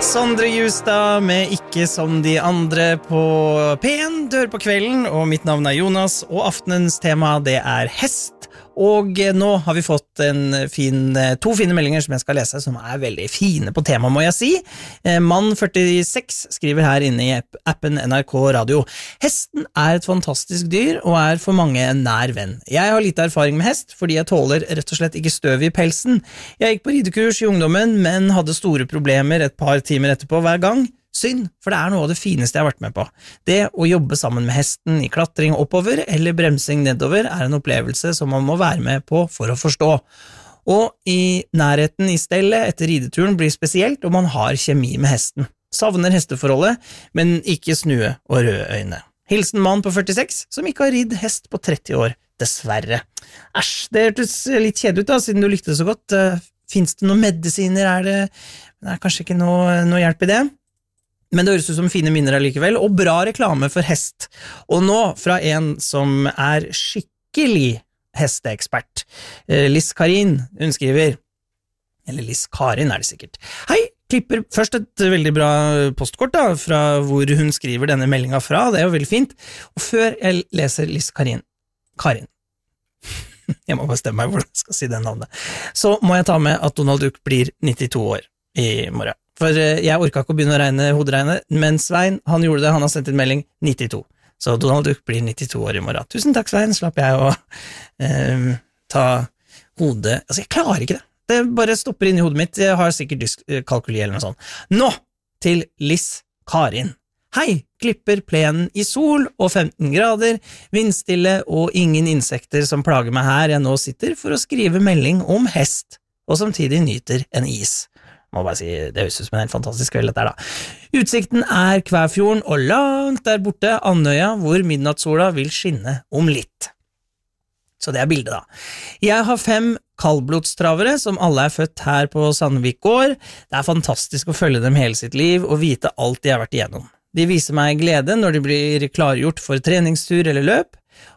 Sondre Justad med Ikke som de andre på P1, dør på kvelden, og mitt navn er Jonas, og aftenens tema det er hest. Og nå har vi fått to fine meldinger som jeg skal lese, som er veldig fine på tema, må jeg si. Mann46 skriver her inne i appen NRK Radio: Hesten er et fantastisk dyr, og er for mange en nær venn. Jeg har lite erfaring med hest, fordi jeg tåler rett og slett ikke støv i pelsen. Jeg gikk på ridekurs i ungdommen, men hadde store problemer et par timer etterpå hver gang. Synd, for det er noe av det fineste jeg har vært med på. Det å jobbe sammen med hesten i klatring oppover eller bremsing nedover er en opplevelse som man må være med på for å forstå. Og i nærheten i stellet etter rideturen blir spesielt om man har kjemi med hesten. Savner hesteforholdet, men ikke snue og røde øyne. Hilsen mann på 46, som ikke har ridd hest på 30 år, dessverre. Æsj, det hørtes litt kjedelig ut da, siden du likte det så godt. Finnes det noen medisiner? Det er kanskje ikke noe hjelp i det? Men det høres ut som fine minner allikevel, og bra reklame for hest. Og nå fra en som er skikkelig hesteekspert. Liss Karin, hun skriver, eller Liss Karin er det sikkert. Hei, klipper først et veldig bra postkort da, fra hvor hun skriver denne meldingen fra, det er jo veldig fint. Og før jeg leser Liss Karin, jeg må bestemme meg hvordan jeg skal si det navnet, så må jeg ta med at Donald Duck blir 92 år i morgen. For jeg orket ikke å begynne å hoderegne, men Svein, han gjorde det, han har sendt en melding 92. Så Donald Duck blir 92 år i morgen. Tusen takk, Svein, slapp jeg å ta hodet. Altså, jeg klarer ikke det. Det bare stopper inn i hodet mitt. Jeg har sikkert dyskalkuli eller noe sånt. Nå til Liss Karin. Hei, klipper plenen i sol og 15 grader, vindstille og ingen insekter som plager meg her jeg nå sitter for å skrive melding om hest, og samtidig nyter en is. Må bare si, det høres ut som en helt fantastisk kveld dette da. Utsikten er Kvæfjorden, og langt der borte Andøya, hvor midnattssola vil skinne om litt. Så det er bildet da. Jeg har 5 kaldblodstravere, som alle er født her på Sandvik gård. Det er fantastisk å følge dem hele sitt liv, og vite alt de har vært igjennom. De viser meg glede når de blir klargjort for treningstur eller løp.